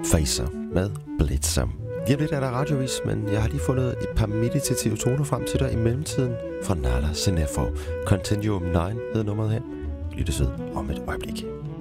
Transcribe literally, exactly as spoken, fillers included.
Facer med Blitzer. Lige lidt er der radiovis, men jeg har lige fundet et par meditative toner frem til dig i mellemtiden fra Nala Senefo. Continuum ni hedder nummeret her. Lyttes ved om et øjeblik.